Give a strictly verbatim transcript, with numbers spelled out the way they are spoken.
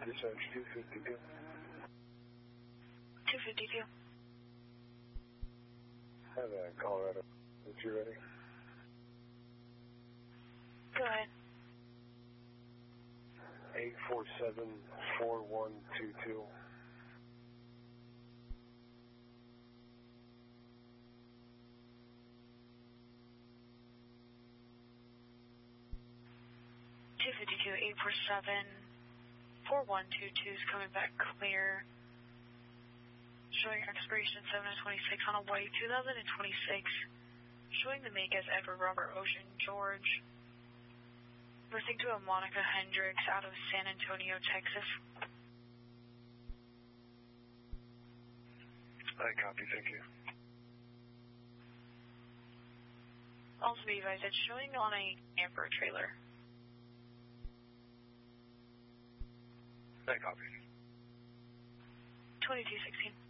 Dispatch two fifty-two. two fifty-two. Have a Colorado. If you're ready. Go ahead. eight four seven, four one two two. two fifty-two, eight four seven, four one two two is coming back clear. Showing expiration seven of twenty-six on a white two thousand twenty-six. Showing the make as Edward Robert Ocean George. Listening to a Monica Hendricks out of San Antonio, Texas. I copy, thank you. Also be advised, it's showing on a camper trailer. I copy. twenty-two sixteen.